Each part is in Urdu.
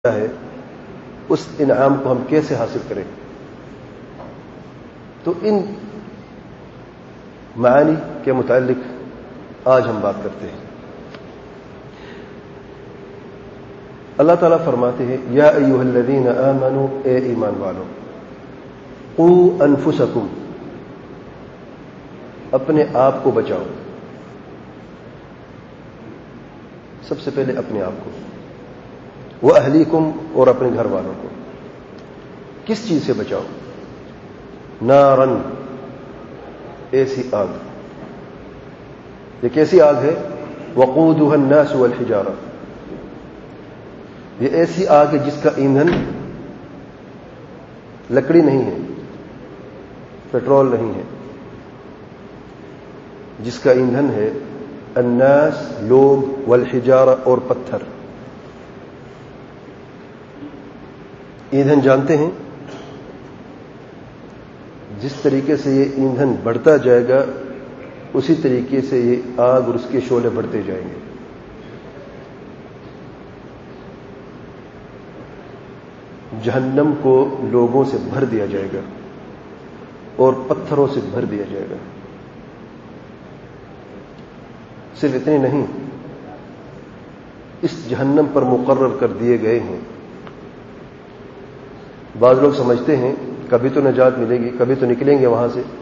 ہے اس انعام کو ہم کیسے حاصل کریں. تو ان معانی کے متعلق آج ہم بات کرتے ہیں. اللہ تعالیٰ فرماتے ہیں یا ایھا الذین آمنوا، اے ایمان والو، قوا انفسکم، اپنے آپ کو بچاؤ. سب سے پہلے اپنے آپ کو، وَأَهْلِيكُمْ، اور اپنے گھر والوں کو. کس چیز سے بچاؤ؟ نارن، ایسی آگ. یہ کیسی آگ ہے؟ وَقُودُهَا النَّاسُ وَالْحِجَارَةُ، یہ ایسی آگ ہے جس کا ایندھن لکڑی نہیں ہے، پیٹرول نہیں ہے، جس کا ایندھن ہے الناس، لوگ، والحجارہ، اور پتھر. ایندھن جانتے ہیں، جس طریقے سے یہ ایندھن بڑھتا جائے گا اسی طریقے سے یہ آگ اور اس کے شعلے بڑھتے جائیں گے. جہنم کو لوگوں سے بھر دیا جائے گا اور پتھروں سے بھر دیا جائے گا. صرف اتنے نہیں، اس جہنم پر مقرر کر دیے گئے ہیں. بعض لوگ سمجھتے ہیں کبھی تو نجات ملے گی، کبھی تو نکلیں گے وہاں سے،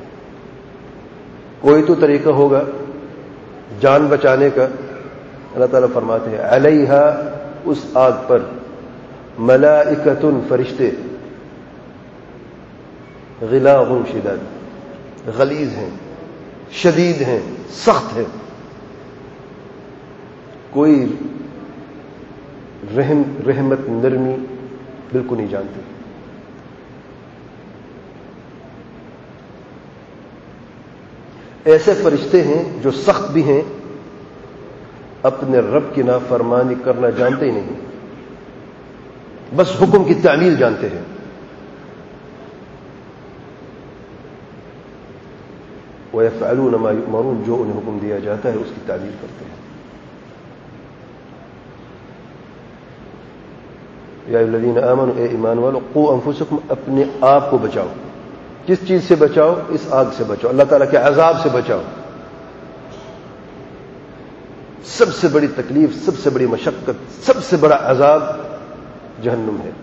کوئی تو طریقہ ہوگا جان بچانے کا. اللہ تعالیٰ فرماتے ہیں علیہا، اس آگ پر، ملائکۃ، فرشتے، غلاظ شداد، غلیظ ہیں، شدید ہیں، سخت ہیں. کوئی رحمت، نرمی بالکل نہیں جانتے. ایسے فرشتے ہیں جو سخت بھی ہیں، اپنے رب کی نافرمانی کرنا جانتے ہی نہیں، بس حکم کی تعمیل جانتے ہیں. وَيَفْعَلُونَ مَا يُؤْمَرُونَ، جو انہیں حکم دیا جاتا ہے اس کی تعمیل کرتے ہیں. یا ایھا الذین آمنوا، اے ایمان والو، قوا انفسکم، اپنے آپ کو بچاؤ. کس چیز سے بچاؤ؟ اس آگ سے بچاؤ، اللہ تعالیٰ کے عذاب سے بچاؤ. سب سے بڑی تکلیف، سب سے بڑی مشقت، سب سے بڑا عذاب جہنم ہے.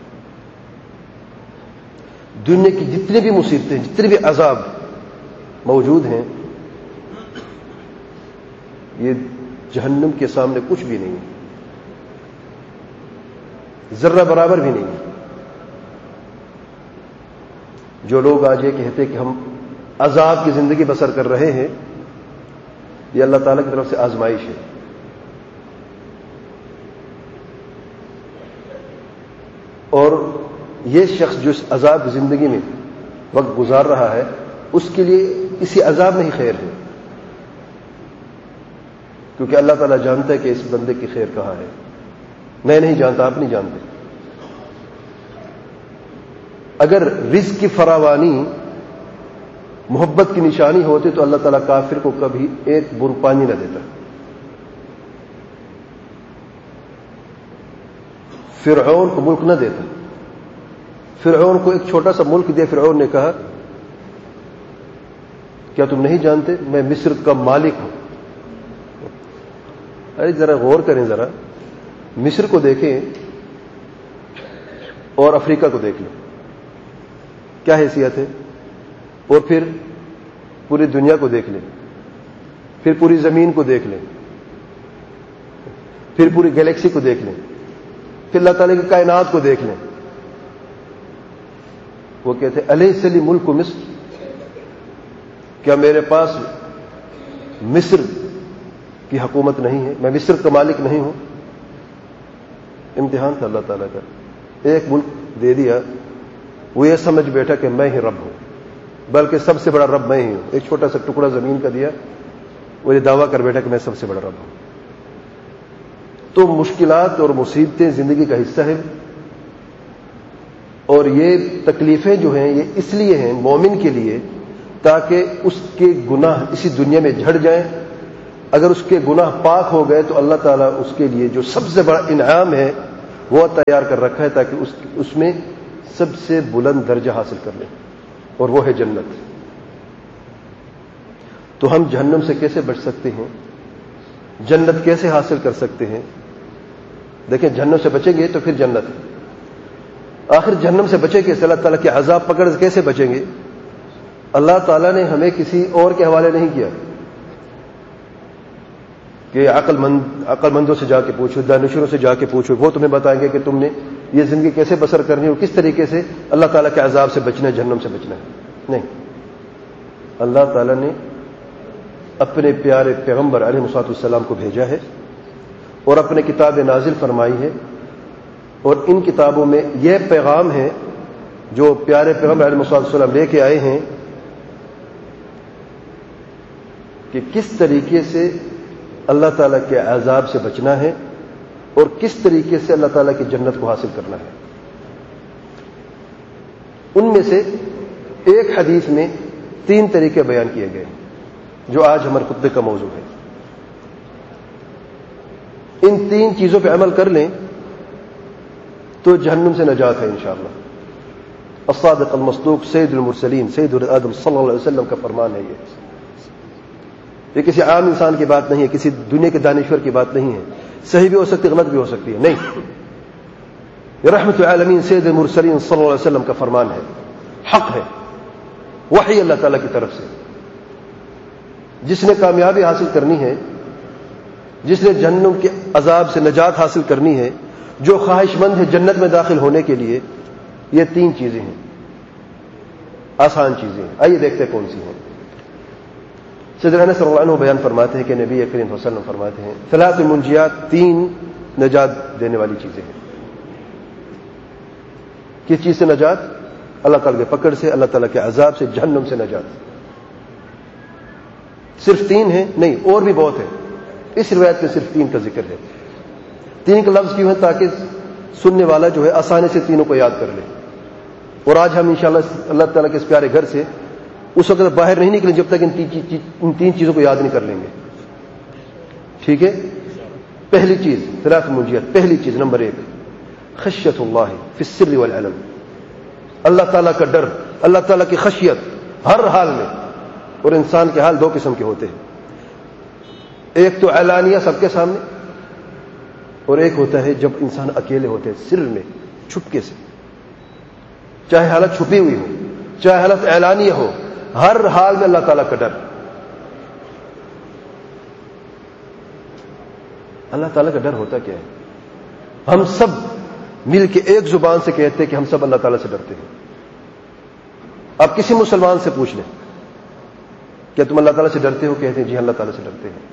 دنیا کی جتنی بھی مصیبتیں، جتنے بھی عذاب موجود ہیں، یہ جہنم کے سامنے کچھ بھی نہیں، ذرہ برابر بھی نہیں. جو لوگ آج یہ کہتے ہیں کہ ہم عذاب کی زندگی بسر کر رہے ہیں، یہ اللہ تعالیٰ کی طرف سے آزمائش ہے. اور یہ شخص جو اس عذاب کی زندگی میں وقت گزار رہا ہے، اس کے لیے اسی عذاب میں ہی خیر ہے، کیونکہ اللہ تعالیٰ جانتا ہے کہ اس بندے کی خیر کہاں ہے. میں نہیں جانتا، آپ نہیں جانتے. اگر رزق کی فراوانی محبت کی نشانی ہوتی تو اللہ تعالیٰ کافر کو کبھی ایک بوند پانی نہ دیتا. فرعون کو ملک نہ دیتا. فرعون کو ایک چھوٹا سا ملک دیا. فرعون نے کہا کیا تم نہیں جانتے میں مصر کا مالک ہوں؟ ارے ذرا غور کریں، ذرا مصر کو دیکھیں اور افریقہ کو دیکھ لیں، کیا حیثیت ہے. اور پھر پوری دنیا کو دیکھ لیں، پھر پوری زمین کو دیکھ لیں، پھر پوری گیلیکسی کو دیکھ لیں، پھر اللہ تعالیٰ کی کائنات کو دیکھ لیں. وہ کہتے الیس لی ملک مصر، کیا میرے پاس مصر کی حکومت نہیں ہے؟ میں مصر کا مالک نہیں ہوں؟ امتحان تھا اللہ تعالیٰ کا. ایک ملک دے دیا، وہ یہ سمجھ بیٹھا کہ میں ہی رب ہوں، بلکہ سب سے بڑا رب میں ہی ہوں. ایک چھوٹا سا ٹکڑا زمین کا دیا، وہ یہ دعویٰ کر بیٹھا کہ میں سب سے بڑا رب ہوں. تو مشکلات اور مصیبتیں زندگی کا حصہ ہیں، اور یہ تکلیفیں جو ہیں یہ اس لیے ہیں مومن کے لیے تاکہ اس کے گناہ اسی دنیا میں جھڑ جائیں. اگر اس کے گناہ پاک ہو گئے تو اللہ تعالیٰ اس کے لیے جو سب سے بڑا انعام ہے وہ تیار کر رکھا ہے تاکہ اس میں سب سے بلند درجہ حاصل کر لیں، اور وہ ہے جنت۔ تو ہم جہنم سے کیسے بچ سکتے ہیں؟ جنت کیسے حاصل کر سکتے ہیں؟ دیکھیں، جہنم سے بچیں گے تو پھر جنت۔ آخر جہنم سے بچیں گے، اللہ تعالیٰ کے عذاب پکڑ سے کیسے بچیں گے؟ اللہ تعالیٰ نے ہمیں کسی اور کے حوالے نہیں کیا کہ عقل مندوں سے جا کے پوچھو، دانشوروں سے جا کے پوچھو، وہ تمہیں بتائیں گے کہ تم نے یہ زندگی کیسے بسر کرنی ہے اور کس طریقے سے اللہ تعالیٰ کے عذاب سے بچنا ہے، جہنم سے بچنا ہے۔ نہیں، اللہ تعالیٰ نے اپنے پیارے پیغمبر علیہ الصلوۃ والسلام کو بھیجا ہے اور اپنے کتاب نازل فرمائی ہے، اور ان کتابوں میں یہ پیغام ہے جو پیارے پیغمبر علیہ الصلوۃ والسلام لے کے آئے ہیں کہ کس طریقے سے اللہ تعالیٰ کے عذاب سے بچنا ہے اور کس طریقے سے اللہ تعالیٰ کی جنت کو حاصل کرنا ہے۔ ان میں سے ایک حدیث میں 3 طریقے بیان کیے گئے ہیں جو آج ہمارے خطبے کا موضوع ہے۔ ان 3 چیزوں پہ عمل کر لیں تو جہنم سے نجات ہے انشاءاللہ۔ الصادق المصدوق سید المرسلین سید آدم صلی اللہ علیہ وسلم کا فرمان ہے۔ یہ کسی عام انسان کی بات نہیں ہے، کسی دنیا کے دانشور کی بات نہیں ہے، صحیح بھی ہو سکتی، غلط بھی ہو سکتی ہے، نہیں، یہ رحمت العالمین سید المرسلین صلی اللہ علیہ وسلم کا فرمان ہے، حق ہے، وحی اللہ تعالیٰ کی طرف سے۔ جس نے کامیابی حاصل کرنی ہے، جس نے جہنم کے عذاب سے نجات حاصل کرنی ہے، جو خواہش مند ہے جنت میں داخل ہونے کے لیے، یہ 3 چیزیں ہیں، آسان چیزیں ہیں۔ آئیے دیکھتے ہیں کون سی ہیں۔ سیدنا انس رضی اللہ عنہ بیان فرماتے ہیں کہ نبی کریم صلی اللہ علیہ وسلم فرماتے ہیں 3 منجیات، 3 نجات دینے والی چیزیں ہیں۔ کس چیز سے نجات؟ اللہ تعالیٰ کے پکڑ سے، اللہ تعالیٰ کے عذاب سے، جہنم سے نجات۔ صرف 3 ہیں؟ نہیں، اور بھی بہت ہے۔ اس روایت میں صرف 3 کا ذکر ہے۔ 3 کا لفظ کیوں ہے؟ تاکہ سننے والا جو ہے آسانی سے تینوں کو یاد کر لے۔ اور آج ہم انشاءاللہ اللہ تعالیٰ کے اس پیارے گھر سے اس وقت باہر نہیں نکلیں جب تک ان 3 چیزوں کو یاد نہیں کر لیں گے، ٹھیک ہے؟ پہلی چیز 3 منجیات، پہلی چیز نمبر 1 خشیت اللہ فی السر والعلن، اللہ تعالیٰ کا ڈر، اللہ تعالیٰ کی خشیت ہر حال میں۔ اور انسان کے حال 2 قسم کے ہوتے ہیں، ایک تو اعلانیہ سب کے سامنے، اور ایک ہوتا ہے جب انسان اکیلے ہوتے ہیں، سر میں، چھپکے سے، چاہے حالت چھپی ہوئی ہو چاہے حالت اعلانیہ ہو، ہر حال میں اللہ تعالیٰ کا ڈر۔ اللہ تعالیٰ کا ڈر ہوتا کیا ہے؟ ہم سب مل کے ایک زبان سے کہتے ہیں کہ ہم سب اللہ تعالیٰ سے ڈرتے ہیں۔ آپ کسی مسلمان سے پوچھ لیں کیا تم اللہ تعالیٰ سے ڈرتے ہو؟ کہتے ہیں جی اللہ تعالیٰ سے ڈرتے ہیں۔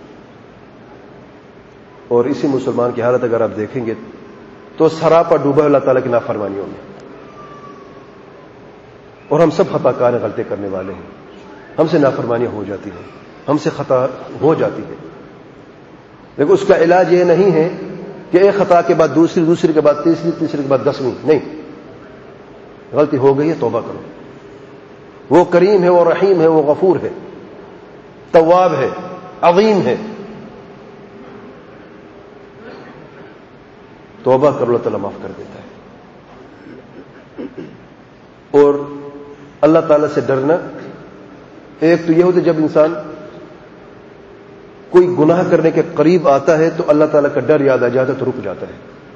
اور اسی مسلمان کی حالت اگر آپ دیکھیں گے تو سراپا ڈوبا اللہ تعالیٰ کی نافرمانیوں میں، اور ہم سب خطا کار غلطی کرنے والے ہیں، ہم سے نافرمانیاں ہو جاتی ہیں، ہم سے خطا ہو جاتی ہے۔ لیکن اس کا علاج یہ نہیں ہے کہ ایک خطا کے بعد دوسری، دوسری کے بعد تیسری، تیسری کے بعد 10ویں، نہیں، غلطی ہو گئی ہے توبہ کرو۔ وہ کریم ہے، وہ رحیم ہے، وہ غفور ہے، تواب ہے، عظیم ہے، توبہ کر اللہ تعالیٰ معاف کر دیتا ہے۔ اور اللہ تعالیٰ سے ڈرنا ایک تو یہ ہوتا ہے جب انسان کوئی گناہ کرنے کے قریب آتا ہے تو اللہ تعالیٰ کا ڈر یاد آ جاتا ہے تو رک جاتا ہے،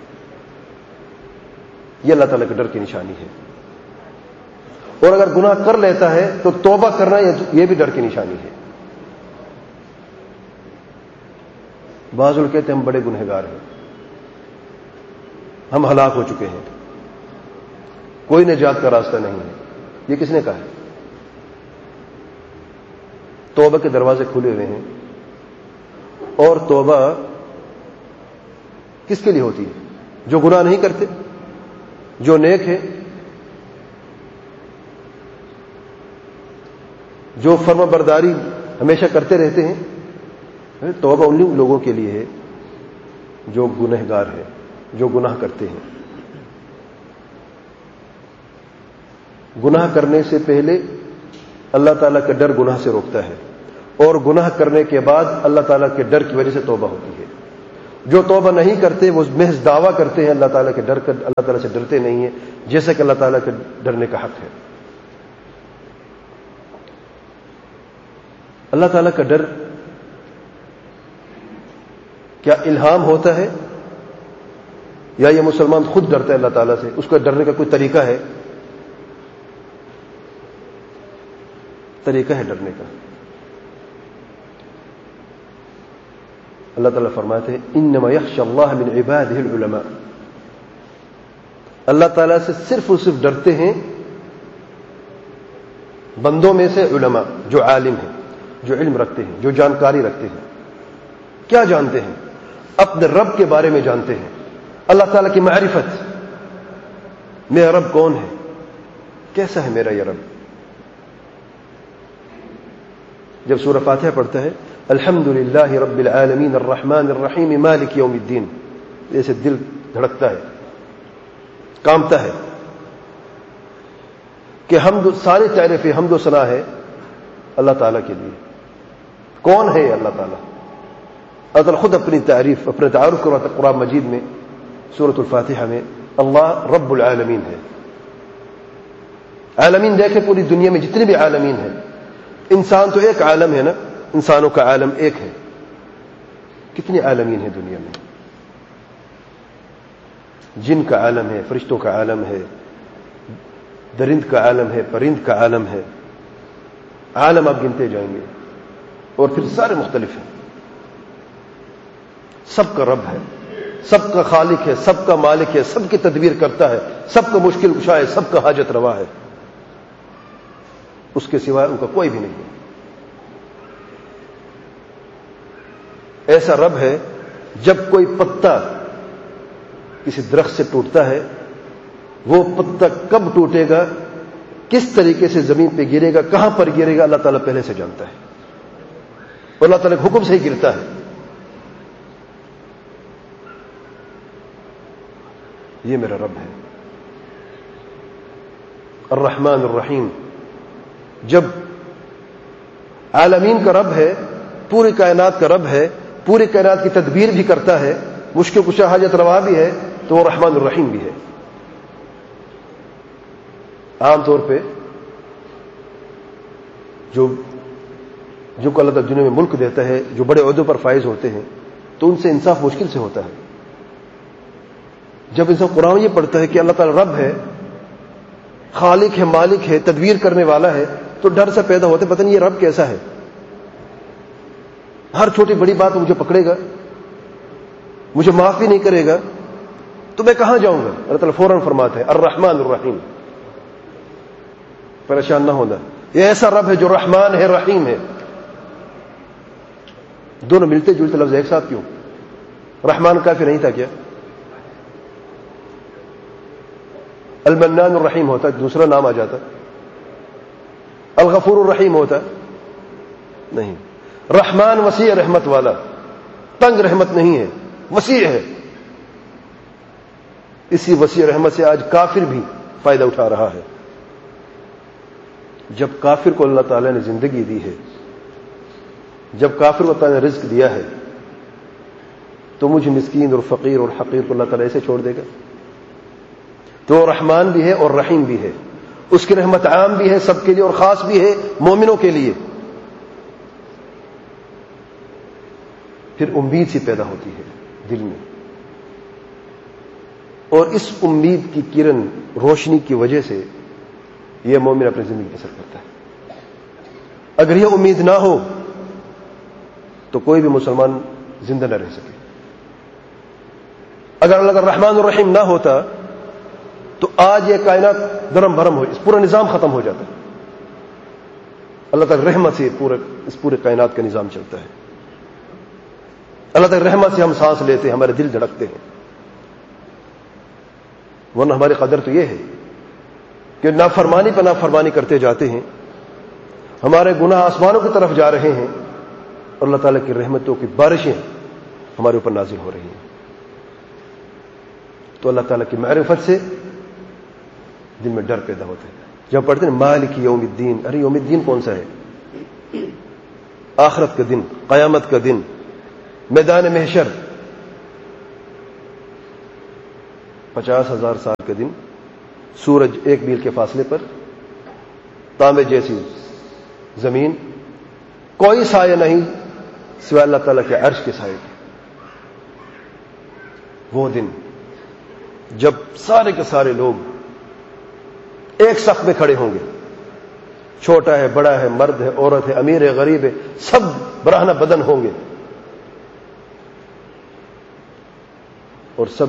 یہ اللہ تعالیٰ کے ڈر کی نشانی ہے۔ اور اگر گناہ کر لیتا ہے تو توبہ کرنا یہ بھی ڈر کی نشانی ہے۔ بعض لوگ کہتے ہیں ہم بڑے گنہگار ہیں، ہم ہلاک ہو چکے ہیں، کوئی نجات کا راستہ نہیں ہے۔ یہ کس نے کہا ہے؟ توبہ کے دروازے کھلے ہوئے ہیں، اور توبہ کس کے لیے ہوتی ہے؟ جو گناہ نہیں کرتے، جو نیک ہے، جو فرما برداری ہمیشہ کرتے رہتے ہیں۔ توبہ ان لوگوں کے لیے ہے جو گنہگار ہے، جو گناہ کرتے ہیں۔ گناہ کرنے سے پہلے اللہ تعالیٰ کا ڈر گناہ سے روکتا ہے، اور گناہ کرنے کے بعد اللہ تعالیٰ کے ڈر کی وجہ سے توبہ ہوتی ہے۔ جو توبہ نہیں کرتے وہ محض دعویٰ کرتے ہیں اللہ تعالیٰ کے ڈر کا، اللہ تعالیٰ سے ڈرتے نہیں ہیں، جیسا کہ اللہ تعالیٰ کے ڈرنے کا حق ہے۔ اللہ تعالیٰ کا ڈر کیا الہام ہوتا ہے یا یہ مسلمان خود ڈرتا ہے اللہ تعالیٰ سے؟ اس کا ڈرنے کا کوئی طریقہ ہے؟ طریقہ ہے ڈرنے کا۔ اللہ تعالیٰ فرماتے ہیں انما یخشی اللہ من عبادہ العلماء، اللہ تعالیٰ سے صرف اور صرف ڈرتے ہیں بندوں میں سے علماء، جو عالم ہیں، جو علم رکھتے ہیں، جو جانکاری رکھتے ہیں۔ کیا جانتے ہیں؟ اپنے رب کے بارے میں جانتے ہیں، اللہ تعالیٰ کی معرفت، میرا رب کون ہے، کیسا ہے میرا یہ رب۔ جب سورہ فاتحہ پڑھتا ہے الحمد للہ رب العالمین الرحمن الرحیم مالک یوم الدین، ایسے دل دھڑکتا ہے، کامتا ہے کہ حمد، ساری تعریف حمد و ثنا ہے اللہ تعالیٰ کے لیے۔ کون ہے اللہ تعالیٰ؟ اللہ تعالیٰ خود اپنی تعریف، اپنے تعارف کرواتا ہے قرآن مجید میں، سورۃ الفاتحہ میں، اللہ رب العالمین ہے۔ عالمین دیکھیں پوری دنیا میں جتنے بھی عالمین ہیں، انسان تو ایک عالم ہے نا، انسانوں کا عالم ایک ہے، کتنے عالمین ہیں دنیا میں؟ جن کا عالم ہے، فرشتوں کا عالم ہے، درند کا عالم ہے، پرند کا عالم ہے، عالم آپ گنتے جائیں گے، اور پھر سارے مختلف ہیں۔ سب کا رب ہے، سب کا خالق ہے، سب کا مالک ہے، سب کی تدبیر کرتا ہے، سب کا مشکل کشا ہے، سب کا حاجت روا ہے، اس کے سوائے ان کا کوئی بھی نہیں ہے۔ ایسا رب ہے جب کوئی پتا کسی درخت سے ٹوٹتا ہے، وہ پتا کب ٹوٹے گا، کس طریقے سے زمین پہ گرے گا، کہاں پر گرے گا، اللہ تعالیٰ پہلے سے جانتا ہے، اور اللہ تعالیٰ کے حکم سے ہی گرتا ہے۔ یہ میرا رب ہے الرحمن الرحیم۔ جب عالمین کا رب ہے، پوری کائنات کا رب ہے، پوری کائنات کی تدبیر بھی کرتا ہے، مشکل کشا حاجت روا بھی ہے، تو وہ رحمان الرحیم بھی ہے۔ عام طور پہ جو کو اللہ تعالیٰ دنیا میں ملک دیتا ہے، جو بڑے عہدوں پر فائز ہوتے ہیں، تو ان سے انصاف مشکل سے ہوتا ہے۔ جب انسان قرآن یہ پڑھتا ہے کہ اللہ تعالیٰ رب ہے، خالق ہے، مالک ہے، تدبیر کرنے والا ہے، تو ڈر سے پیدا ہوتا ہے پتہ نہیں یہ رب کیسا ہے، ہر چھوٹی بڑی بات مجھے پکڑے گا، مجھے معاف بھی نہیں کرے گا، تو میں کہاں جاؤں گا؟ اللہ تعالیٰ فوراً فرماتا ہے الرحمن الرحیم۔ پریشان نہ ہونا، یہ ایسا رب ہے جو رحمان ہے، رحیم ہے۔ دونوں ملتے جلتے لفظ ایک ساتھ کیوں؟ رحمان کافی نہیں تھا کیا؟ المنان الرحیم ہوتا، دوسرا نام آ جاتا، الغفور الرحیم ہوتا، نہیں۔ رحمان وسیع رحمت والا، تنگ رحمت نہیں ہے، وسیع ہے۔ اسی وسیع رحمت سے آج کافر بھی فائدہ اٹھا رہا ہے۔ جب کافر کو اللہ تعالیٰ نے زندگی دی ہے، جب کافر کو اللہ تعالیٰ نے رزق دیا ہے، تو مجھے مسکین اور فقیر اور حقیر کو اللہ تعالیٰ ایسے چھوڑ دے گا؟ تو رحمان بھی ہے اور رحیم بھی ہے، اس کی رحمت عام بھی ہے سب کے لیے اور خاص بھی ہے مومنوں کے لیے۔ پھر امید سی پیدا ہوتی ہے دل میں، اور اس امید کی کرن، روشنی کی وجہ سے یہ مومن اپنی زندگی بسر کرتا ہے۔ اگر یہ امید نہ ہو تو کوئی بھی مسلمان زندہ نہ رہ سکے۔ اگر اللہ کا رحمان الرحیم نہ ہوتا تو آج یہ کائنات درم بھرم ہو، اس پورا نظام ختم ہو جاتا ہے۔ اللہ تعالی رحمت سے اس پورے کائنات کا نظام چلتا ہے۔ اللہ تعالی رحمت سے ہم سانس لیتے ہیں، ہمارے دل دھڑکتے ہیں، ورنہ ہماری قدر تو یہ ہے کہ نافرمانی پہ نافرمانی کرتے جاتے ہیں، ہمارے گناہ آسمانوں کی طرف جا رہے ہیں، اور اللہ تعالیٰ کی رحمتوں کی بارشیں ہمارے اوپر نازل ہو رہی ہیں۔ تو اللہ تعالیٰ کی معرفت سے دل میں ڈر پیدا ہوتا ہے۔ جب پڑھتے ہیں مالک یوم الدین، ارے یوم الدین کون سا ہے؟ آخرت کا دن، قیامت کا دن، میدان محشر، 50,000 سال کے دن، سورج 1 میل کے فاصلے پر، تانبے جیسی زمین، کوئی سایہ نہیں سوائے اللہ تعالیٰ کے عرش کے سائے کے۔ وہ دن جب سارے کے سارے لوگ ایک صف میں کھڑے ہوں گے، چھوٹا ہے، بڑا ہے، مرد ہے، عورت ہے، امیر ہے، غریب ہے، سب برہنہ بدن ہوں گے، اور سب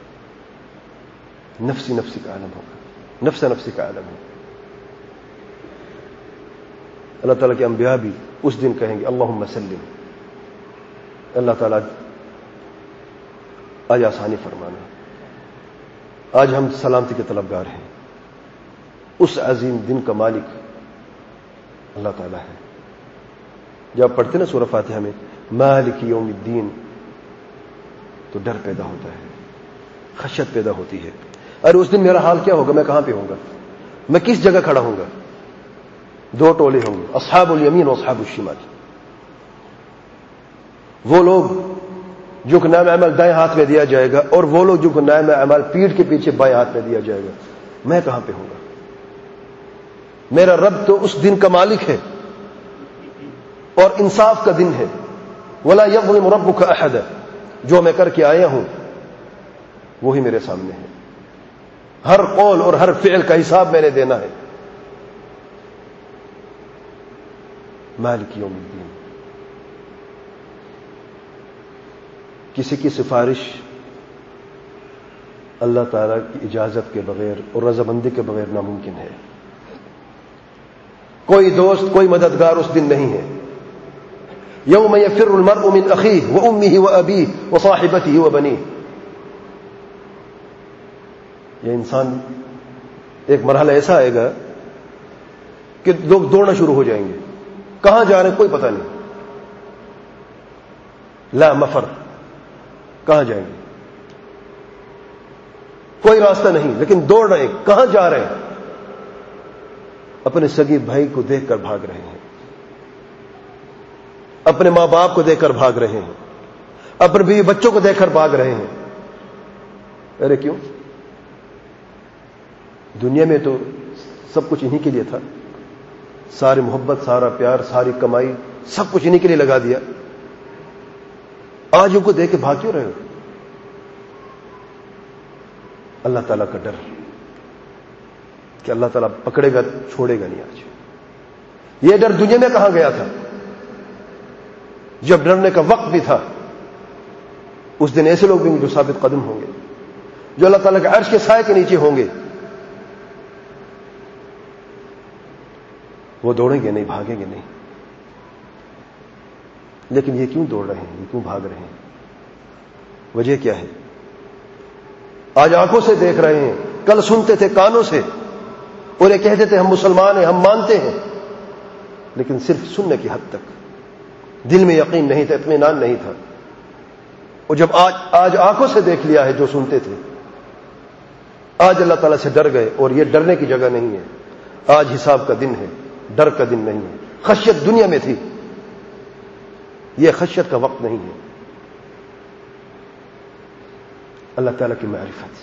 نفسی نفسی کا عالم ہوگا، نفس نفسی کا عالم ہوگا۔ اللہ تعالیٰ کے انبیاء بھی اس دن کہیں گے اللہم سلم، اللہ تعالیٰ آج آسانی فرمانا، آج ہم سلامتی کے طلبگار ہیں۔ اس عظیم دن کا مالک اللہ تعالیٰ ہے۔ جب پڑھتے نا سورہ فاتحہ میں مالک یوم الدین، تو ڈر پیدا ہوتا ہے، خشیت پیدا ہوتی ہے۔ ارے اس دن میرا حال کیا ہوگا؟ میں کہاں پہ ہوں گا؟ میں کس جگہ کھڑا ہوں گا؟ 2 ٹولے ہوں گے، اصحاب الیمین و اصحاب الشمال۔ وہ لوگ جو کہ نام عمل دائیں ہاتھ میں دیا جائے گا، اور وہ لوگ جو کہ نام عمل پیٹھ کے پیچھے بائیں ہاتھ میں دیا جائے گا۔ میں کہاں پہ ہوں گا؟ میرا رب تو اس دن کا مالک ہے، اور انصاف کا دن ہے۔ ولا یظلم ربک احدا، جو میں کر کے آیا ہوں وہی میرے سامنے ہے، ہر قول اور ہر فعل کا حساب میں نے دینا ہے۔ مالک یوم الدین، کسی کی سفارش اللہ تعالی کی اجازت کے بغیر اور رضامندی کے بغیر ناممکن ہے۔ کوئی دوست، کوئی مددگار اس دن نہیں ہے۔ یوم یفر المرء من اخیہ وامہ وابیہ وصاحبتہ وبنیہ، یہ انسان ایک مرحلہ ایسا آئے گا کہ لوگ دوڑنا شروع ہو جائیں گے، کہاں جا رہے ہیں کوئی پتہ نہیں، لا مفر، کہاں جائیں گے کوئی راستہ نہیں، لیکن دوڑ رہے ہیں، کہاں جا رہے ہیں؟ اپنے سگی بھائی کو دیکھ کر بھاگ رہے ہیں، اپنے ماں باپ کو دیکھ کر بھاگ رہے ہیں، اپنے بیوی بچوں کو دیکھ کر بھاگ رہے ہیں۔ ارے کیوں؟ دنیا میں تو سب کچھ انہی کے لیے تھا، ساری محبت، سارا پیار، ساری کمائی، سب کچھ انہی کے لیے لگا دیا، آج ان کو دیکھ کے بھاگ کیوں رہے ہو؟ اللہ تعالیٰ کا ڈر کہ اللہ تعالیٰ پکڑے گا، چھوڑے گا نہیں۔ آج یہ ڈر دنیا میں کہاں گیا تھا؟ جب ڈرنے کا وقت بھی تھا، اس دن ایسے لوگ بھی جو ثابت قدم ہوں گے، جو اللہ تعالیٰ کے عرش کے سائے کے نیچے ہوں گے، وہ دوڑیں گے نہیں، بھاگیں گے نہیں۔ لیکن یہ کیوں دوڑ رہے ہیں، یہ کیوں بھاگ رہے ہیں؟ وجہ کیا ہے؟ آج آنکھوں سے دیکھ رہے ہیں، کل سنتے تھے کانوں سے، اور یہ کہتے تھے ہم مسلمان ہیں، ہم مانتے ہیں، لیکن صرف سننے کی حد تک، دل میں یقین نہیں تھا، اطمینان نہیں تھا۔ اور جب آج آنکھوں سے دیکھ لیا ہے جو سنتے تھے، آج اللہ تعالیٰ سے ڈر گئے، اور یہ ڈرنے کی جگہ نہیں ہے۔ آج حساب کا دن ہے، ڈر کا دن نہیں ہے۔ خشیت دنیا میں تھی، یہ خشیت کا وقت نہیں ہے۔ اللہ تعالیٰ کی معرفت،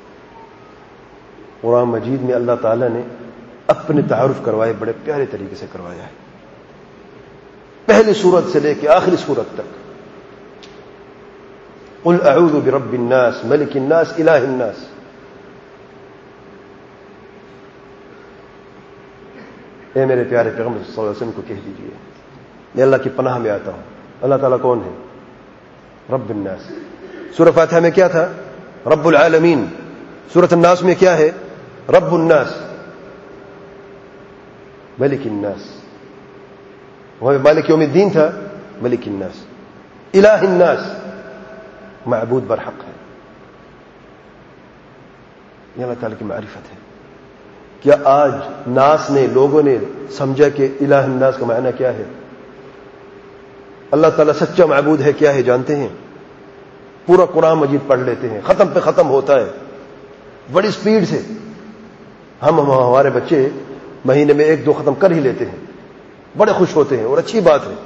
قرآن مجید میں اللہ تعالیٰ نے اپنے تعارف کروائے، بڑے پیارے طریقے سے کروایا ہے، پہلی سورت سے لے کے آخری سورت تک۔ قل اعوذ برب الناس ملک الناس الہ الناس، اے میرے پیارے پیغمبر صلی اللہ علیہ وسلم کو کہہ دیجئے میں اللہ کی پناہ میں آتا ہوں۔ اللہ تعالیٰ کون ہے؟ رب الناس۔ سورہ فاتحہ میں کیا تھا؟ رب العالمین۔ سورۃ الناس میں کیا ہے؟ رب الناس، ملک الناس۔ وہاں مالک یوم الدین تھا، ملک الناس، الہ الناس، معبود برحق ہے۔ یہ اللہ تعالیٰ کی معرفت ہے۔ کیا آج ناس نے، لوگوں نے سمجھا کہ الہ الناس کا معنی کیا ہے؟ اللہ تعالیٰ سچا معبود ہے کیا ہے جانتے ہیں؟ پورا قرآن مجید پڑھ لیتے ہیں، ختم پہ ختم ہوتا ہے بڑی سپیڈ سے۔ ہمارے بچے مہینے میں 1-2 ختم کر ہی لیتے ہیں، بڑے خوش ہوتے ہیں، اور اچھی بات ہے،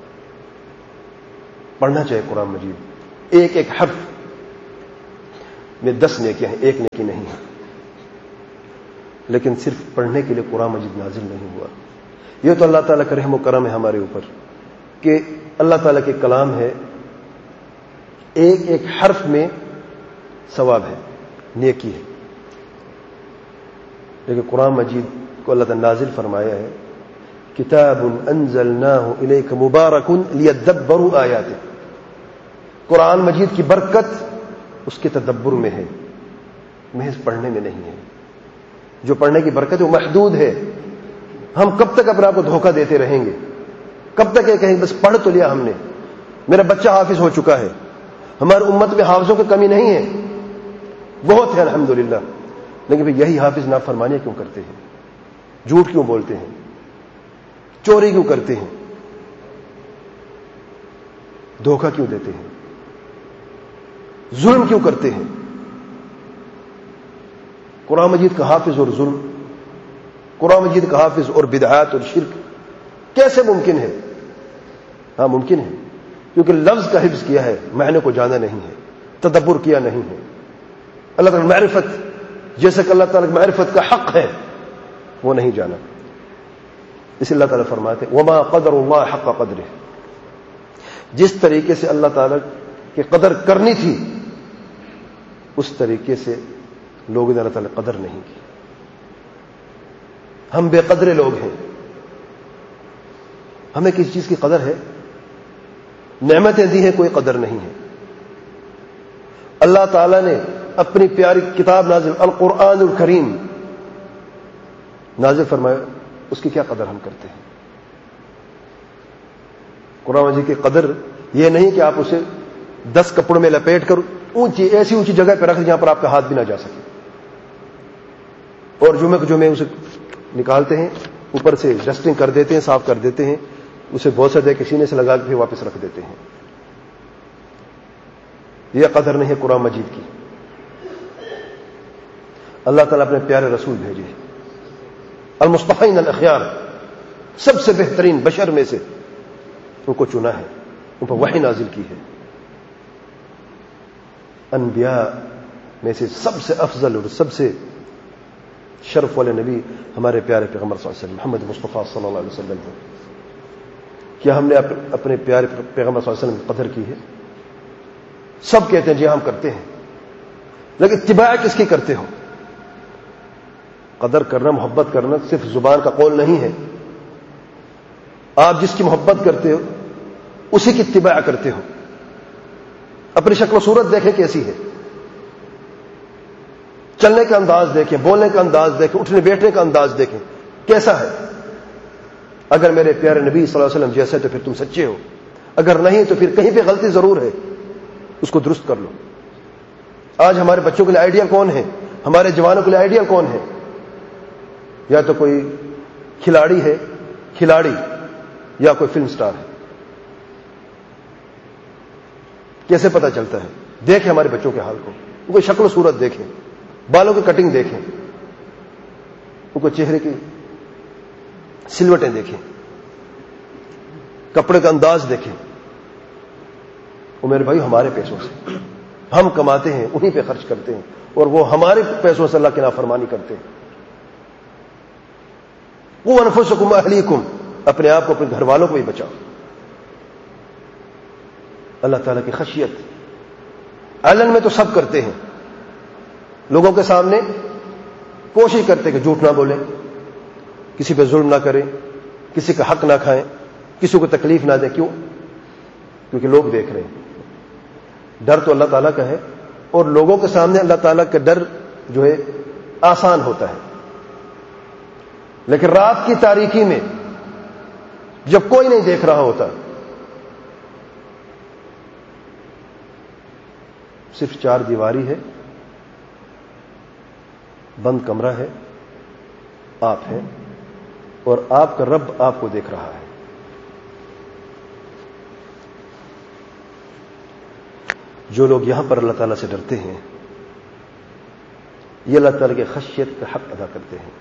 پڑھنا چاہیے قرآن مجید، ایک ایک حرف میں 10 نیکیاں ہیں، 1 نیکی نہیں ہے. لیکن صرف پڑھنے کے لیے قرآن مجید نازل نہیں ہوا. یہ تو اللہ تعالیٰ کا رحم و کرم ہے ہمارے اوپر کہ اللہ تعالیٰ کے کلام ہے، ایک ایک حرف میں ثواب ہے، نیکی ہے. لیکن قرآن مجید کو اللہ تعالیٰ نازل فرمایا ہے کتاب انزلناہ الیک مبارک لیدبروا آیاتہ. قرآن مجید کی برکت اس کے تدبر میں ہے، محض پڑھنے میں نہیں ہے. جو پڑھنے کی برکت ہے وہ محدود ہے. ہم کب تک اپنے آپ کو دھوکہ دیتے رہیں گے؟ کب تک یہ کہیں بس پڑھ تو لیا ہم نے، میرا بچہ حافظ ہو چکا ہے. ہماری امت میں حافظوں کی کمی نہیں ہے، بہت ہے الحمدللہ. لیکن پھر یہی حافظ نافرمانی کیوں کرتے ہیں؟ جھوٹ کیوں بولتے ہیں؟ چوری کیوں کرتے ہیں؟ دھوکہ کیوں دیتے ہیں؟ ظلم کیوں کرتے ہیں؟ قرآن مجید کا حافظ اور ظلم، قرآن مجید کا حافظ اور بدعات اور شرک کیسے ممکن ہے؟ ہاں ممکن ہے، کیونکہ لفظ کا حفظ کیا ہے، معنی کو جانا نہیں ہے، تدبر کیا نہیں ہے. اللہ تعالیٰ معرفت، جیسے کہ اللہ تعالیٰ کی معرفت کا حق ہے، وہ نہیں جانا. اس لیے اللہ تعالیٰ فرماتے وما قدر اللہ حق قدرہ. جس طریقے سے اللہ تعالیٰ کی قدر کرنی تھی اس طریقے سے لوگوں نے اللہ تعالیٰ قدر نہیں کی. ہم بے قدرے لوگ ہیں. ہمیں کسی چیز کی قدر ہے؟ نعمتیں دی ہیں، کوئی قدر نہیں ہے. اللہ تعالیٰ نے اپنی پیاری کتاب نازل القرآن الکریم نازل فرمایا، اس کی کیا قدر ہم کرتے ہیں؟ قرآن مجید کی قدر یہ نہیں کہ آپ اسے 10 کپڑوں میں لپیٹ کر ایسی اونچی جگہ پہ رکھ دیں جہاں پر آپ کا ہاتھ بھی نہ جا سکے، اور جمعے کو جمعے اسے نکالتے ہیں، اوپر سے ڈسٹنگ کر دیتے ہیں، صاف کر دیتے ہیں، اسے بہت سے دے کے سینے سے لگا کے پھر واپس رکھ دیتے ہیں. یہ قدر نہیں ہے قرآن مجید کی. اللہ تعالیٰ اپنے پیارے رسول بھیجے، المصطفین الاخیار، سب سے بہترین بشر میں سے ان کو چنا ہے، ان پر وحی نازل کی ہے. انبیاء میں سے سب سے افضل اور سب سے شرف والے نبی ہمارے پیارے پیغمبر صلی اللہ علیہ وسلم محمد مصطفیٰ صلی اللہ علیہ وسلم ہیں. کیا ہم نے اپنے پیارے پیغمبر صلی اللہ علیہ وسلم کی قدر کی ہے؟ سب کہتے ہیں جی ہم کرتے ہیں، لیکن اتباع کس کی کرتے ہو؟ قدر کرنا، محبت کرنا صرف زبان کا قول نہیں ہے. آپ جس کی محبت کرتے ہو اسی کی اتباع کرتے ہو. اپنی شکل و صورت دیکھیں کیسی ہے، چلنے کا انداز دیکھیں، بولنے کا انداز دیکھیں، اٹھنے بیٹھنے کا انداز دیکھیں کیسا ہے. اگر میرے پیارے نبی صلی اللہ علیہ وسلم جیسے تو پھر تم سچے ہو، اگر نہیں تو پھر کہیں پہ غلطی ضرور ہے، اس کو درست کر لو. آج ہمارے بچوں کے لیے آئیڈیل کون ہے؟ ہمارے جوانوں کے لیے آئیڈیل کون ہے؟ یا تو کوئی کھلاڑی ہے، کھلاڑی، یا کوئی فلم سٹار ہے. کیسے پتہ چلتا ہے؟ دیکھیں ہمارے بچوں کے حال کو، ان کو شکل و صورت دیکھیں، بالوں کی کٹنگ دیکھیں، ان کو چہرے کی سلوٹیں دیکھیں، کپڑے کا انداز دیکھیں. وہ میرے بھائی ہمارے پیسوں سے ہم کماتے ہیں، انہی پہ خرچ کرتے ہیں، اور وہ ہمارے پیسوں سے اللہ کی نافرمانی کرتے ہیں. قوا انفسکم واہلیکم، اپنے آپ کو، اپنے گھر والوں کو بھی بچاؤ. اللہ تعالیٰ کی خشیت علن میں تو سب کرتے ہیں، لوگوں کے سامنے کوشش کرتے کہ جھوٹ نہ بولیں، کسی پہ ظلم نہ کریں، کسی کا حق نہ کھائیں، کسی کو تکلیف نہ دیں. کیوں؟ کیونکہ لوگ دیکھ رہے ہیں. ڈر تو اللہ تعالیٰ کا ہے، اور لوگوں کے سامنے اللہ تعالیٰ کا ڈر جو ہے آسان ہوتا ہے. لیکن رات کی تاریکی میں جب کوئی نہیں دیکھ رہا ہوتا، صرف 4 دیواری ہے، بند کمرہ ہے، آپ ہیں، اور آپ کا رب آپ کو دیکھ رہا ہے. جو لوگ یہاں پر اللہ تعالیٰ سے ڈرتے ہیں، یہ اللہ تعالیٰ کے خشیت کا حق ادا کرتے ہیں.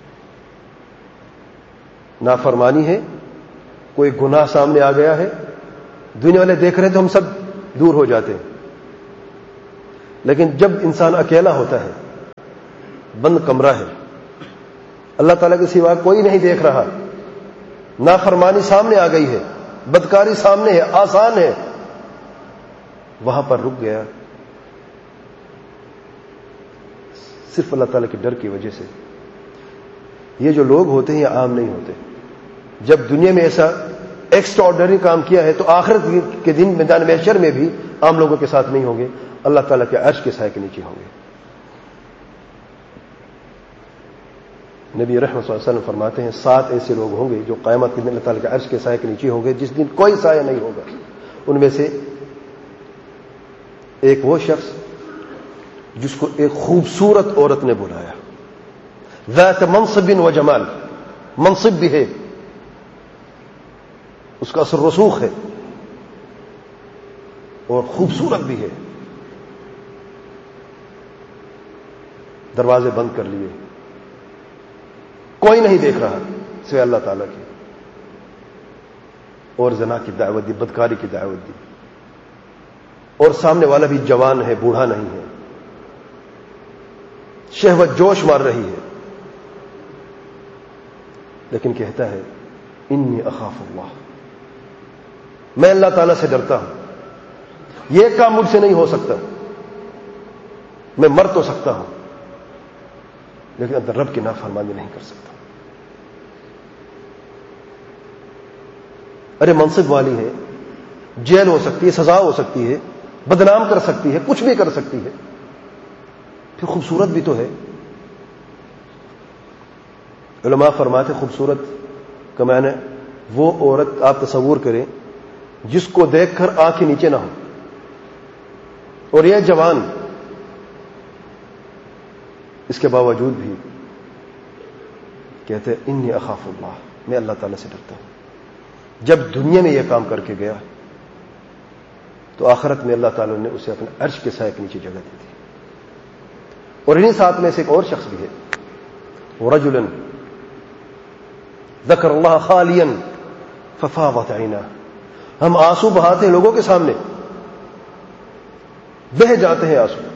نافرمانی ہے، کوئی گناہ سامنے آ گیا ہے، دنیا والے دیکھ رہے ہیں تو ہم سب دور ہو جاتے ہیں. لیکن جب انسان اکیلا ہوتا ہے، بند کمرہ ہے، اللہ تعالیٰ کے سوا کوئی نہیں دیکھ رہا، نافرمانی سامنے آ گئی ہے، بدکاری سامنے ہے، آسان ہے، وہاں پر رک گیا صرف اللہ تعالیٰ کے ڈر کی وجہ سے. یہ جو لوگ ہوتے ہیں یہ عام نہیں ہوتے. جب دنیا میں ایسا ایکسٹرا آرڈنری کام کیا ہے تو آخرت کے دن میدان محشر میں بھی عام لوگوں کے ساتھ نہیں ہوں گے، اللہ تعالیٰ کے عرش کے سائے کے نیچے ہوں گے. نبی رحمت صلی اللہ علیہ وسلم فرماتے ہیں 7 ایسے لوگ ہوں گے جو قیامت کے دن اللہ تعالیٰ کے عرش کے سائے کے نیچے ہوں گے، جس دن کوئی سایہ نہیں ہوگا. ان میں سے ایک وہ شخص جس کو ایک خوبصورت عورت نے بلایا، ذات منصب و جمال، منصب بھی ہے، اس کا اثر رسوخ ہے اور خوبصورت بھی ہے. دروازے بند کر لیے، کوئی نہیں دیکھ رہا سوائے اللہ تعالیٰ کی، اور زنا کی دعوت دی، بدکاری کی دعوت دی، اور سامنے والا بھی جوان ہے، بوڑھا نہیں ہے، شہوت جوش مار رہی ہے، لیکن کہتا ہے انی اخاف اللہ، میں اللہ تعالیٰ سے ڈرتا ہوں، یہ کام مجھ سے نہیں ہو سکتا، میں مر تو سکتا ہوں لیکن اندر رب کی نافرمانی نہیں کر سکتا. ارے منصب والی ہے، جیل ہو سکتی ہے، سزا ہو سکتی ہے، بدنام کر سکتی ہے، کچھ بھی کر سکتی ہے، پھر خوبصورت بھی تو ہے. علماء فرماتے خوبصورت کا معنی وہ عورت آپ تصور کریں جس کو دیکھ کر آنکھیں نیچے نہ ہو، اور یہ جوان اس کے باوجود بھی کہتے ہیں انی اخاف اللہ، میں اللہ تعالیٰ سے ڈرتا ہوں. جب دنیا میں یہ کام کر کے گیا تو آخرت میں اللہ تعالیٰ نے اسے اپنے عرش کے سائے کے نیچے جگہ دی تھی. اور انہیں ساتھ میں سے ایک اور شخص بھی ہے، ورجلا ذکر اللہ خالیا ففاضت عیناہ، ہم آنسو بہاتے ہیں لوگوں کے سامنے، بہہ جاتے ہیں آنسو،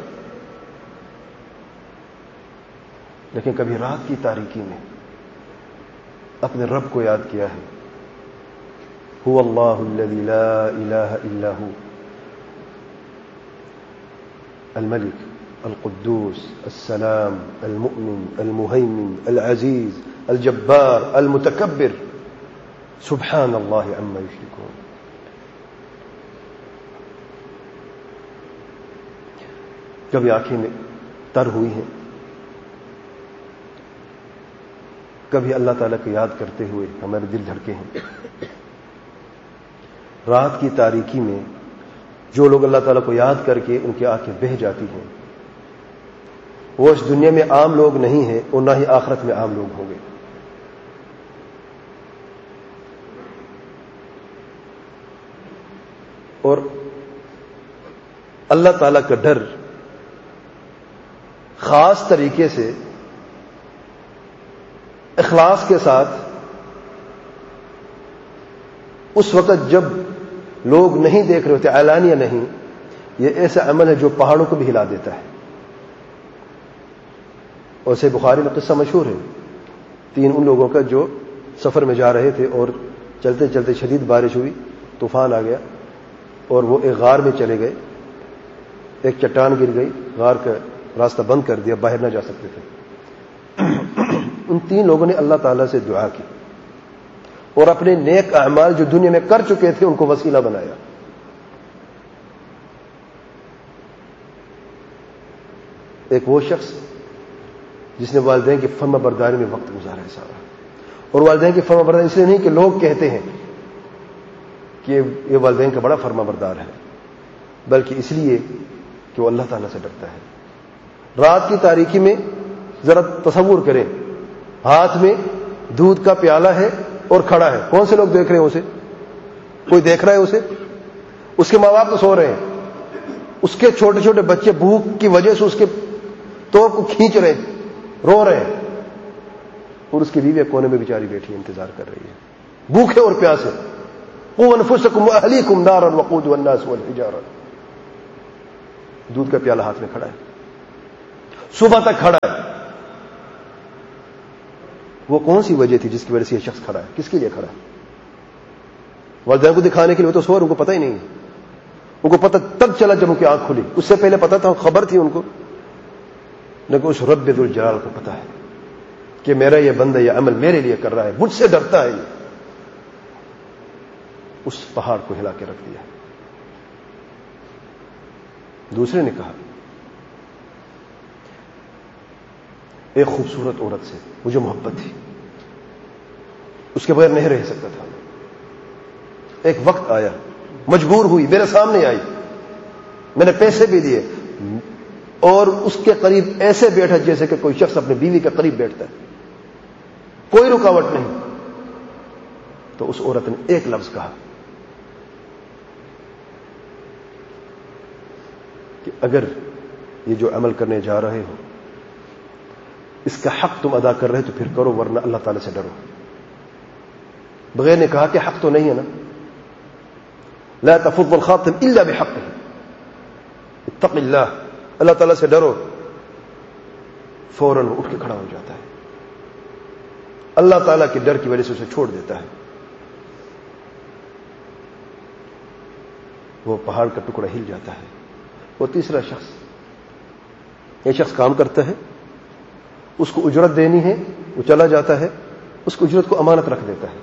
لیکن کبھی رات کی تاریکی میں اپنے رب کو یاد کیا ہے. هو اللہ الذی لا الہ الا ہو الملک القدوس السلام المؤمن المہیمن العزیز الجبار المتکبر سبحان اللہ عما یشرکون. کبھی آنکھیں میں تر ہوئی ہیں، کبھی اللہ تعالیٰ کو یاد کرتے ہوئے ہمارے دل دھڑکے ہیں. رات کی تاریکی میں جو لوگ اللہ تعالیٰ کو یاد کر کے ان کی آنکھیں بہہ جاتی ہیں، وہ اس دنیا میں عام لوگ نہیں ہیں اور نہ ہی آخرت میں عام لوگ ہوں گے. اور اللہ تعالیٰ کا ڈر خاص طریقے سے اخلاص کے ساتھ اس وقت جب لوگ نہیں دیکھ رہے ہوتے، اعلانیہ نہیں، یہ ایسا عمل ہے جو پہاڑوں کو بھی ہلا دیتا ہے. اور صحیح بخاری میں قصہ مشہور ہے، 3 ان لوگوں کا جو سفر میں جا رہے تھے اور چلتے چلتے شدید بارش ہوئی، طوفان آ گیا اور وہ ایک غار میں چلے گئے. ایک چٹان گر گئی، غار کا راستہ بند کر دیا، باہر نہ جا سکتے تھے. ان 3 لوگوں نے اللہ تعالیٰ سے دعا کی اور اپنے نیک اعمال جو دنیا میں کر چکے تھے ان کو وسیلہ بنایا. ایک وہ شخص جس نے والدین کی فرما برداری میں وقت گزارا ہے سارا، اور والدین کی فرما برداری اس لیے نہیں کہ لوگ کہتے ہیں کہ یہ والدین کا بڑا فرما بردار ہے، بلکہ اس لیے کہ وہ اللہ تعالیٰ سے ڈرتا ہے. رات کی تاریکی میں ذرا تصور کریں، ہاتھ میں دودھ کا پیالہ ہے اور کھڑا ہے، کون سے لوگ دیکھ رہے ہیں اسے؟ کوئی دیکھ رہا ہے اسے؟ اس کے ماں باپ تو سو رہے ہیں، اس کے چھوٹے چھوٹے بچے بھوک کی وجہ سے اس کے توپ کو کھینچ رہے ہیں، رو رہے ہیں، اور اس کی بیوی کونے میں بیچاری بیٹھی انتظار کر رہی ہے، بھوکے اور پیاسے. قوا انفسکم واہلیکم نارا وقودها الناس والحجارہ. دودھ کا پیالہ ہاتھ میں کھڑا ہے, صبح تک کھڑا ہے. وہ کون سی وجہ تھی جس کی وجہ سے یہ شخص کھڑا ہے؟ کس کے لیے کھڑا ہے؟ والدین کو دکھانے کے لیے؟ وہ تو سو رہے, ان کو پتہ ہی نہیں. ان کو پتہ تب چلا جب ان کی آنکھ کھلی, اس سے پہلے پتہ تھا, خبر تھی ان کو, لیکن اس رب ذوالجلال کو پتہ ہے کہ میرا یہ بندہ یہ عمل میرے لیے کر رہا ہے, مجھ سے ڈرتا ہے. یہ اس پہاڑ کو ہلا کے رکھ دیا. دوسرے نے کہا ایک خوبصورت عورت سے مجھے محبت تھی, اس کے بغیر نہیں رہ سکتا تھا. ایک وقت آیا, مجبور ہوئی, میرے سامنے آئی, میں نے پیسے بھی دیے اور اس کے قریب ایسے بیٹھا جیسے کہ کوئی شخص اپنے بیوی کے قریب بیٹھتا ہے, کوئی رکاوٹ نہیں. تو اس عورت نے ایک لفظ کہا کہ اگر یہ جو عمل کرنے جا رہے ہو اس کا حق تم ادا کر رہے تو پھر کرو, ورنہ اللہ تعالی سے ڈرو. بغیر نے کہا کہ حق تو نہیں ہے نا, لا تفض الخاتم الا بحقه, اتق اللہ, اللہ تعالی سے ڈرو. فوراً اٹھ کے کھڑا ہو جاتا ہے, اللہ تعالیٰ کے ڈر کی وجہ سے اسے چھوڑ دیتا ہے. وہ پہاڑ کا ٹکڑا ہل جاتا ہے. وہ تیسرا شخص, یہ شخص کام کرتا ہے, اس کو اجرت دینی ہے, وہ چلا جاتا ہے, اس کو اجرت کو امانت رکھ دیتا ہے.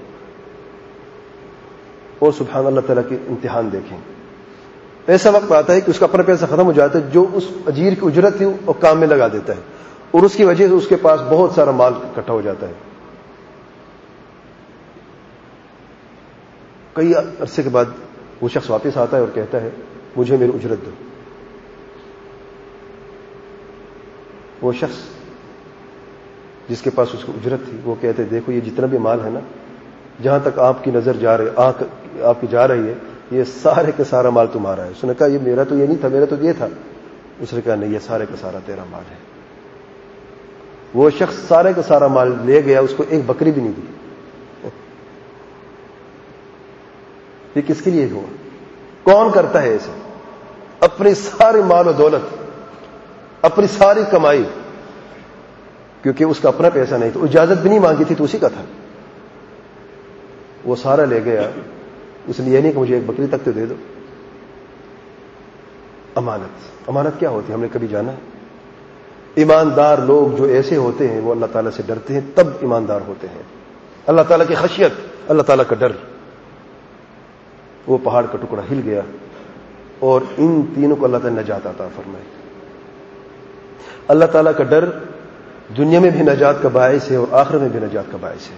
اور سبحان اللہ تعالیٰ کے امتحان دیکھیں, ایسا وقت آتا ہے کہ اس کا اپنا پیسہ ختم ہو جاتا ہے, جو اس اجیر کی اجرت تھی وہ کام میں لگا دیتا ہے, اور اس کی وجہ سے اس کے پاس بہت سارا مال اکٹھا ہو جاتا ہے. کئی عرصے کے بعد وہ شخص واپس آتا ہے اور کہتا ہے مجھے میری اجرت دو. وہ شخص جس کے پاس اس کی اجرت تھی وہ کہتے دیکھو یہ جتنا بھی مال ہے نا, جہاں تک آپ کی نظر جا رہی, آپ کی جا رہی ہے, یہ سارے کا سارا مال تمہارا ہے. اس نے کہا یہ میرا تو یہ نہیں تھا, میرا تو یہ تھا. اس نے کہا نہیں, یہ سارے کا سارا تیرا مال ہے. وہ شخص سارے کا سارا مال لے گیا, اس کو ایک بکری بھی نہیں دی. یہ کس کے لیے ہوا؟ کون کرتا ہے ایسے؟ اپنی ساری مال و دولت, اپنی ساری کمائی, کیونکہ اس کا اپنا پیسہ نہیں تو اجازت بھی نہیں مانگی تھی, تو اسی کا تھا. وہ سارا لے گیا. اس نے یہ نہیں کہ مجھے ایک بکری تک تو دے دو. امانت, امانت کیا ہوتی ہے ہم نے کبھی جانا ہے؟ ایماندار لوگ جو ایسے ہوتے ہیں وہ اللہ تعالیٰ سے ڈرتے ہیں, تب ایماندار ہوتے ہیں. اللہ تعالیٰ کی خشیت, اللہ تعالیٰ کا ڈر. وہ پہاڑ کا ٹکڑا ہل گیا اور ان تینوں کو اللہ تعالیٰ نجات عطا فرمائے. اللہ تعالیٰ کا ڈر دنیا میں بھی نجات کا باعث ہے اور آخرت میں بھی نجات کا باعث ہے.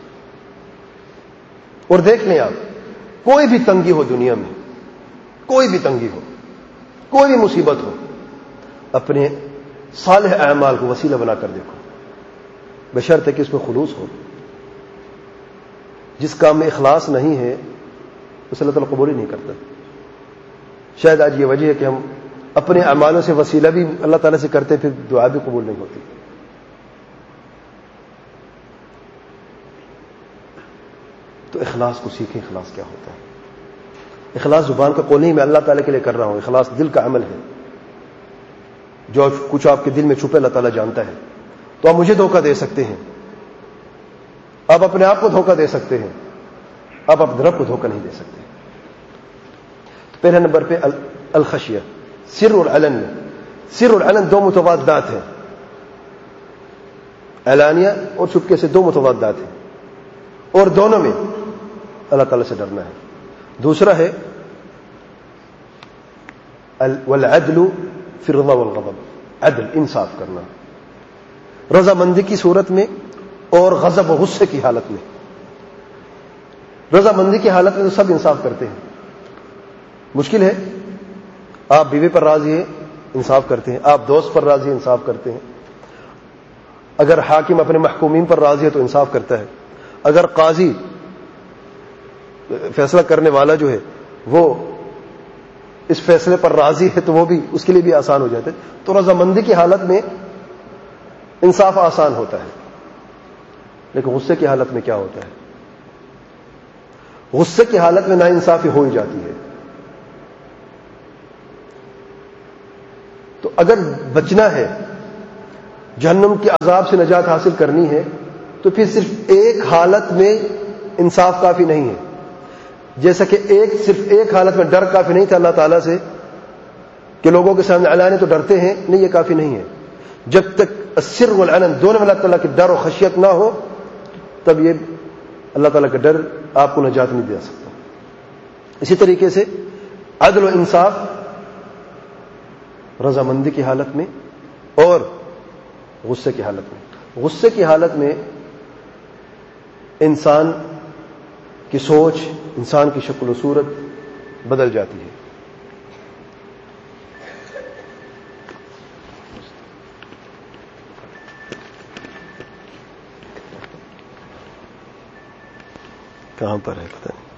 اور دیکھ لیں آپ, کوئی بھی تنگی ہو دنیا میں, کوئی بھی تنگی ہو, کوئی بھی مصیبت ہو, اپنے صالح اعمال کو وسیلہ بنا کر دیکھو, بشرط کہ اس میں خلوص ہو. جس کام میں اخلاص نہیں ہے اسے اللہ تعالیٰ قبول ہی نہیں کرتا. شاید آج یہ وجہ ہے کہ ہم اپنے اعمالوں سے وسیلہ بھی اللہ تعالیٰ سے کرتے, پھر دعا بھی قبول نہیں ہوتی. تو اخلاص کو سیکھیں, اخلاص کیا ہوتا ہے. اخلاص زبان کا قول نہیں, میں اللہ تعالیٰ کے لیے کر رہا ہوں. اخلاص دل کا عمل ہے. جو کچھ آپ کے دل میں چھپے اللہ تعالیٰ جانتا ہے. تو آپ مجھے دھوکہ دے سکتے ہیں, آپ اپنے آپ کو دھوکہ دے سکتے ہیں, آپ اپنے رب کو دھوکہ نہیں دے سکتے. تو پہلے نمبر پہ الخشیہ, سر اور علن میں. سر اور علن دو متضادات ہیں, اعلانیہ اور چھپکے سے دو متضادات ہیں, اور دونوں میں اللہ تعالیٰ سے ڈرنا ہے. دوسرا ہے والعدل فی الرضا والغضب, عدل, انصاف کرنا, رضامندی کی صورت میں اور غضب و غصے کی حالت میں. رضامندی کی حالت میں تو سب انصاف کرتے ہیں, مشکل ہے. آپ بیوی پر راضی ہیں انصاف کرتے ہیں, آپ دوست پر راضی ہیں انصاف کرتے ہیں, اگر حاکم اپنے محکومین پر راضی ہے تو انصاف کرتا ہے, اگر قاضی فیصلہ کرنے والا جو ہے وہ اس فیصلے پر راضی ہے تو وہ بھی, اس کے لیے بھی آسان ہو جاتا ہے. تو رضامندی کی حالت میں انصاف آسان ہوتا ہے. لیکن غصے کی حالت میں کیا ہوتا ہے؟ غصے کی حالت میں ناانصافی ہو ہی جاتی ہے. تو اگر بچنا ہے، جہنم کے عذاب سے نجات حاصل کرنی ہے، تو پھر صرف ایک حالت میں انصاف کافی نہیں ہے. جیسا کہ صرف ایک حالت میں ڈر کافی نہیں تھا اللہ تعالیٰ سے کہ لوگوں کے سامنے اعلان تو ڈرتے ہیں، نہیں، یہ کافی نہیں ہے. جب تک السر والعلن دونوں میں اللہ تعالیٰ کی ڈر و خشیت نہ ہو، تب یہ اللہ تعالیٰ کا ڈر آپ کو نجات نہیں دے سکتا. اسی طریقے سے عدل و انصاف رضامندی کی حالت میں اور غصے کی حالت میں. غصے کی حالت میں انسان کی سوچ، انسان کی شکل و صورت بدل جاتی ہے. کہاں پر ہے پتہ نہیں.